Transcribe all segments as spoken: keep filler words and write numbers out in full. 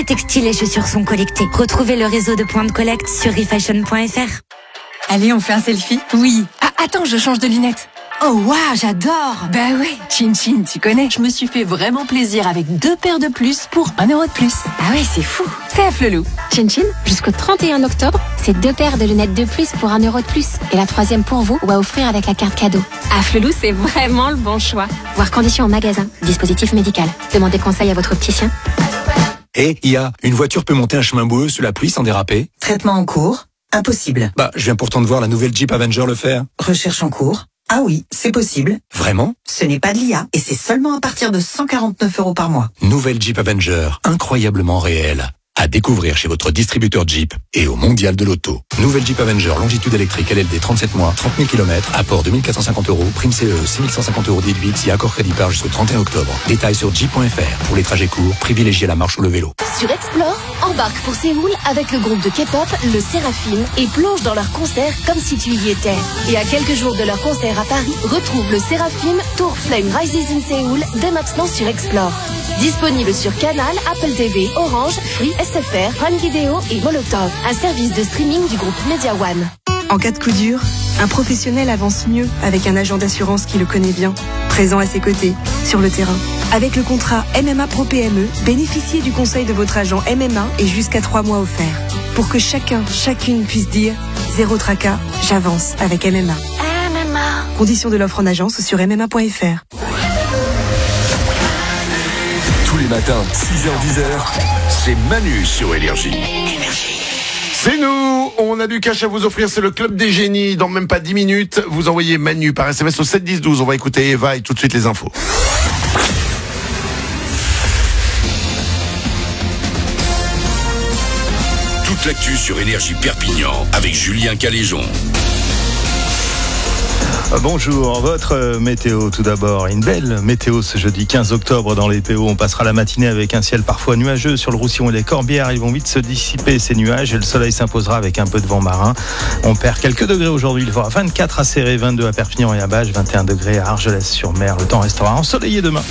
Textiles et chaussures sont collectés. Retrouvez le réseau de points de collecte sur refashion point f r. Allez, on fait un selfie? Oui. Ah, attends, je change de lunettes. Oh waouh, j'adore. Bah ouais, Chin Chin, tu connais. Je me suis fait vraiment plaisir avec deux paires de plus pour un euro de plus. Ah ouais, c'est fou. C'est à Flelou. Chin Chin, jusqu'au trente et un octobre, c'est deux paires de lunettes de plus pour un euro de plus. Et la troisième pour vous ou à offrir avec la carte cadeau. À Flelou, c'est vraiment le bon choix. Voir conditions en magasin. Dispositif médical. Demandez conseil à votre opticien. Et il y a une voiture peut monter un chemin boueux sous la pluie sans déraper. Traitement en cours. Impossible. Bah, je viens pourtant de voir la nouvelle Jeep Avenger le faire. Recherche en cours. Ah oui, c'est possible. Vraiment? Ce n'est pas de l'I A et c'est seulement à partir de cent quarante-neuf euros par mois. Nouvelle Jeep Avenger, incroyablement réelle. À découvrir chez votre distributeur Jeep et au Mondial de l'Auto. Nouvelle Jeep Avenger, longitude électrique L L D trente-sept mois, trente mille kilomètres, apport deux mille quatre cent cinquante euros, prime C E six mille cent cinquante euros déduite si accord crédit par jusqu'au trente et un octobre. Détails sur jeep point f r. Pour les trajets courts, privilégiez la marche ou le vélo. Sur Explore, embarque pour Séoul avec le groupe de K-pop, le Séraphine, et plonge dans leur concert comme si tu y étais. Et à quelques jours de leur concert à Paris, retrouve le Séraphine Tour Flame Rises in Séoul dès maintenant sur Explore. Disponible sur Canal, Apple T V, Orange, Free, S F R, Prime Video et Molotov, un service de streaming du groupe Media One. En cas de coup dur, un professionnel avance mieux avec un agent d'assurance qui le connaît bien, présent à ses côtés, sur le terrain. Avec le contrat M M A Pro P M E, bénéficiez du conseil de votre agent M M A et jusqu'à trois mois offerts. Pour que chacun, chacune puisse dire « Zéro tracas, j'avance avec M M A ». M M A. Conditions de l'offre en agence sur m m a point f r. Tous les matins, six heures dix, c'est Manu sur Énergie. C'est nous, on a du cash à vous offrir, c'est le Club des Génies. Dans même pas dix minutes, vous envoyez Manu par S M S au sept dix douze. On va écouter Eva et tout de suite les infos. Toute l'actu sur Énergie Perpignan avec Julien Caléjon. Bonjour, votre météo tout d'abord. Une belle météo ce jeudi quinze octobre dans les P O. On passera la matinée avec un ciel parfois nuageux sur le Roussillon et les Corbières. Ils vont vite se dissiper ces nuages et le soleil s'imposera avec un peu de vent marin. On perd quelques degrés aujourd'hui. Il fera vingt-quatre à Céré, vingt-deux à Perpignan et à Bages, vingt et un degrés à Argelès-sur-Mer. Le temps restera ensoleillé demain.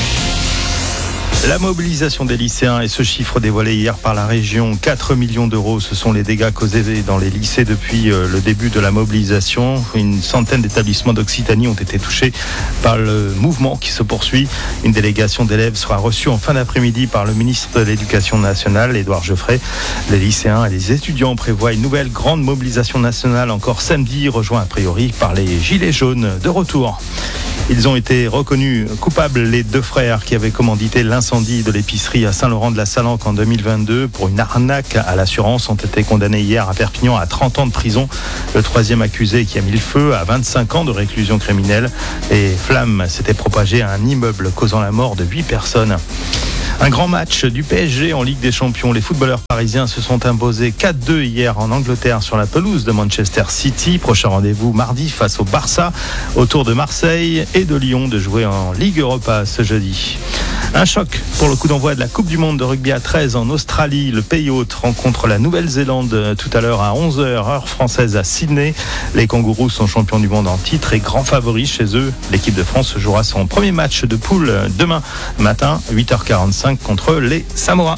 La mobilisation des lycéens et ce chiffre dévoilé hier par la région, quatre millions d'euros, ce sont les dégâts causés dans les lycées depuis le début de la mobilisation. Une centaine d'établissements d'Occitanie ont été touchés par le mouvement qui se poursuit. Une délégation d'élèves sera reçue en fin d'après-midi par le ministre de l'Éducation nationale, Édouard Geoffrey. Les lycéens et les étudiants prévoient une nouvelle grande mobilisation nationale encore samedi, rejoint a priori par les Gilets jaunes de retour. Ils ont été reconnus coupables, les deux frères qui avaient commandité l'incendie de l'épicerie à Saint-Laurent-de-la-Salanque en deux mille vingt-deux pour une arnaque à l'assurance, ont été condamnés hier à Perpignan à trente ans de prison. Le troisième accusé qui a mis le feu à vingt-cinq ans de réclusion criminelle. Les flammes s'étaient propagées à un immeuble causant la mort de huit personnes. Un grand match du P S G en Ligue des Champions. Les footballeurs parisiens se sont imposés quatre deux hier en Angleterre sur la pelouse de Manchester City. Prochain rendez-vous mardi face au Barça. Au tour de Marseille et de Lyon de jouer en Ligue Europa ce jeudi. Un choc pour le coup d'envoi de la Coupe du Monde de rugby à treize en Australie. Le pays hôte rencontre la Nouvelle-Zélande tout à l'heure à onze heures, heure française à Sydney. Les Kangourous sont champions du monde en titre et grands favoris chez eux. L'équipe de France jouera son premier match de poule demain matin, huit heures quarante-cinq contre les Samoa.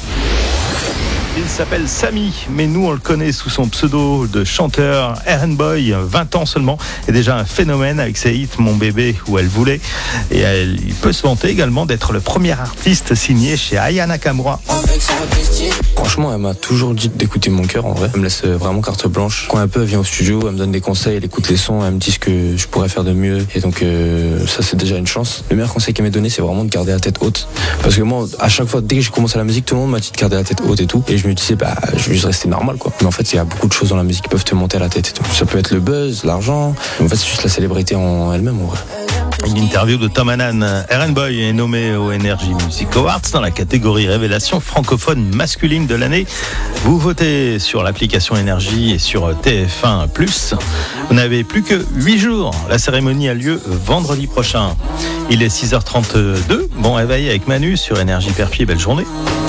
Il s'appelle Samy, mais nous on le connaît sous son pseudo de chanteur Errand Boy, vingt ans seulement, et déjà un phénomène avec ses hits Mon bébé où elle voulait. Et elle, il peut se vanter également d'être le premier artiste signé chez Aya Nakamura. Franchement, elle m'a toujours dit d'écouter mon cœur en vrai. Elle me laisse vraiment carte blanche. Quand un peu elle vient au studio, elle me donne des conseils, elle écoute les sons, elle me dit ce que je pourrais faire de mieux. Et donc euh, ça c'est déjà une chance. Le meilleur conseil qu'elle m'a donné, c'est vraiment de garder la tête haute. Parce que moi, à chaque fois, dès que j'ai commencé la musique, tout le monde m'a dit de garder la tête haute et tout. Et je me disais, bah, je vais juste rester normal quoi. Mais en fait, il y a beaucoup de choses dans la musique qui peuvent te monter à la tête et tout. Ça peut être le buzz, l'argent. Mais en fait, c'est juste la célébrité en elle-même en vrai. Une interview de Tom Hannan. Errand Boy est nommé au Energy Music Awards dans la catégorie révélation francophone masculine de l'année. Vous votez sur l'application Énergie et sur T F un plus. Vous n'avez plus que huit jours. La cérémonie a lieu vendredi prochain. Il est six heures trente-deux. Bon réveil avec Manu sur Énergie Perpi. Belle journée.